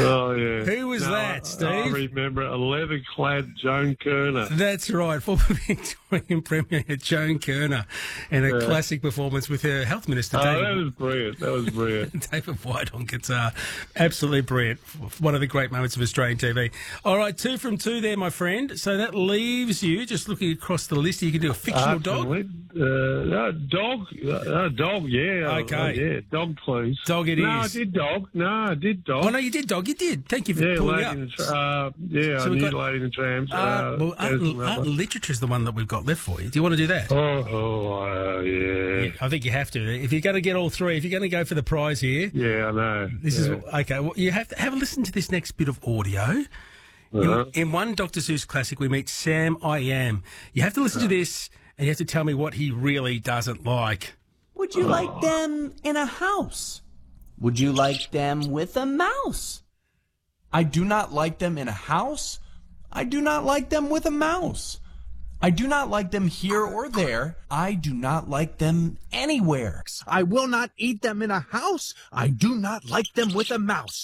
Oh, yeah. Who was that, Steve? I remember a leather-clad Joan Kerner. That's right, former Victorian Premier Joan Kerner, and a classic performance with her health minister, David. That was brilliant. That was brilliant. David White on guitar. Absolutely brilliant. One of the great moments of Australian TV. All right, 2 from 2 there, my friend. So that leaves you, just looking across the list, you can do a fictional dog. Dog, yeah. Okay. Yeah, dog, please. Dog it No, is. I did dog. Oh, no, you did dog. You did. Thank you for pulling up. I knew Lady and the Tramps. Well, art literature is the one that we've got left for you. Do you want to do that? Yeah. I think you have to. If you're going to get all 3, if you're going to go for the prize here. Yeah, I know. This is okay. Well, you have to have a listen to this next bit of audio. In one Dr. Seuss classic, we meet Sam I Am. You have to listen to this, and you have to tell me what he really doesn't like. Would you like them in a house? Would you like them with a mouse? I do not like them in a house. I do not like them with a mouse. I do not like them here or there. I do not like them anywhere. I will not eat them in a house. I do not like them with a mouse.